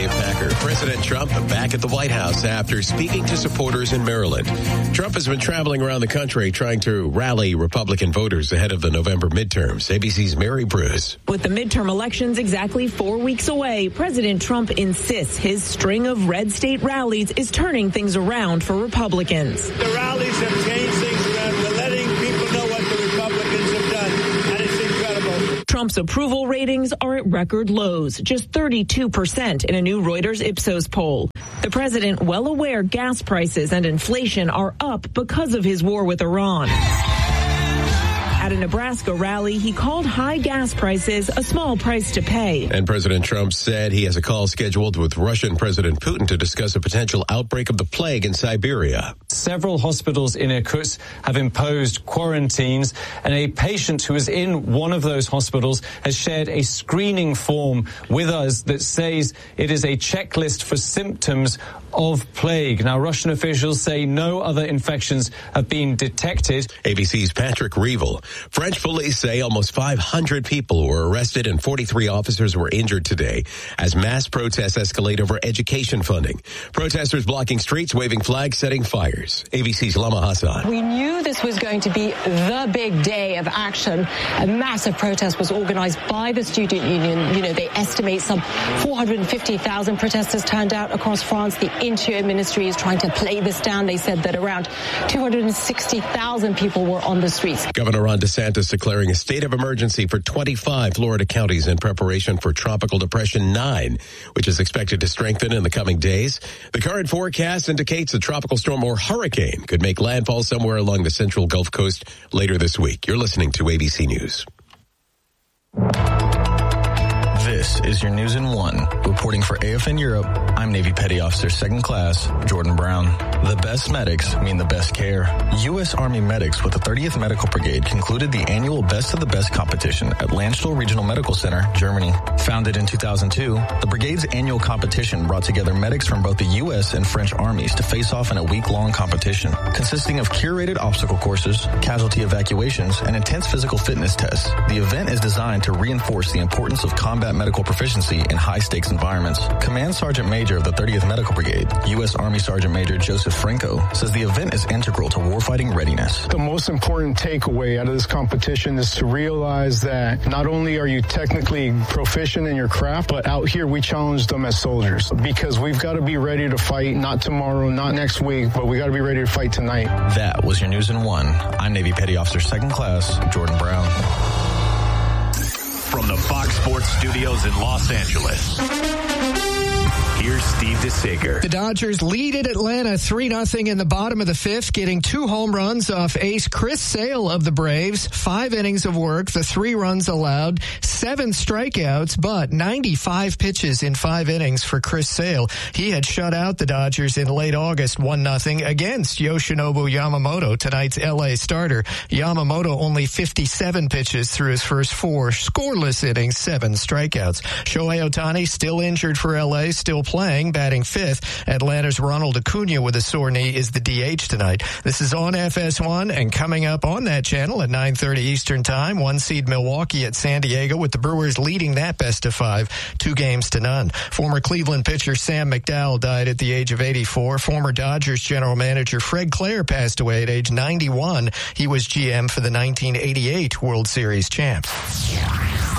Dave Packer. President Trump back at the White House after speaking to supporters in Maryland. Trump has been traveling around the country trying to rally Republican voters ahead of the November midterms. ABC's Mary Bruce. With the midterm elections exactly 4 weeks away, President Trump insists his string of red state rallies is turning things around for Republicans. The rallies have changed things around. We're letting people know what the Republicans have done, and it's incredible. Trump's approval ratings are at record lows, just 32% in a new Reuters Ipsos poll. The president, well aware gas prices and inflation are up because of his war with Iran. At a Nebraska rally, he called high gas prices a small price to pay. And President Trump said he has a call scheduled with Russian President Putin to discuss a potential outbreak of the plague in Siberia. Several hospitals in Irkutsk have imposed quarantines, and a patient who is in one of those hospitals has shared a screening form with us that says it is a checklist for symptoms of plague. Now, Russian officials say no other infections have been detected. ABC's Patrick Reevell. French police say almost 500 people were arrested and 43 officers were injured today as mass protests escalate over education funding. Protesters blocking streets, waving flags, setting fires. ABC's Lama Hassan. We knew this was going to be the big day of action. A massive protest was organized by the student union. You know, they estimate some 450,000 protesters turned out across France. The Interior Ministry is trying to play this down. They said that around 260,000 people were on the streets. Governor Ron DeSantis declaring a state of emergency for 25 Florida counties in preparation for Tropical Depression 9, which is expected to strengthen in the coming days. The current forecast indicates a tropical storm or hurricane could make landfall somewhere along the central Gulf Coast later this week. You're listening to ABC News. This is your News in 1. Reporting for AFN Europe, I'm Navy Petty Officer 2nd Class Jordan Brown. The best medics mean the best care. U.S. Army medics with the 30th Medical Brigade concluded the annual Best of the Best competition at Landstuhl Regional Medical Center, Germany. Founded in 2002, the brigade's annual competition brought together medics from both the U.S. and French armies to face off in a week-long competition, consisting of curated obstacle courses, casualty evacuations, and intense physical fitness tests. The event is designed to reinforce the importance of combat medical proficiency in high-stakes environments. Command Sergeant Major of the 30th Medical Brigade, U.S. Army Sergeant Major Joseph Franco, says the event is integral to warfighting readiness. The most important takeaway out of this competition is to realize that not only are you technically proficient in your craft, but out here we challenge them as soldiers because we've got to be ready to fight, not tomorrow, not next week, but we got to be ready to fight tonight. That was your News in 1. I'm Navy Petty Officer 2nd Class Jordan Brown. From the Fox Sports Studios in Los Angeles, here's Steve DeSager. The Dodgers lead at Atlanta 3-0 in the bottom of the fifth, getting 2 home runs off ace Chris Sale of the Braves. 5 innings of work, the 3 runs allowed, 7 strikeouts, but 95 pitches in 5 innings for Chris Sale. He had shut out the Dodgers in late August 1-0 against Yoshinobu Yamamoto, tonight's L.A. starter. Yamamoto only 57 pitches through his first 4 scoreless innings, 7 strikeouts. Shohei Ohtani still injured for L.A., still playing, batting 5th. Atlanta's Ronald Acuna with a sore knee is the DH tonight. This is on FS1, and coming up on that channel at 9:30 Eastern Time, 1 seed Milwaukee at San Diego, with the Brewers leading that best of 5, 2-0. Former Cleveland pitcher Sam McDowell died at the age of 84. Former Dodgers general manager Fred Clare passed away at age 91. He was GM for the 1988 World Series champs.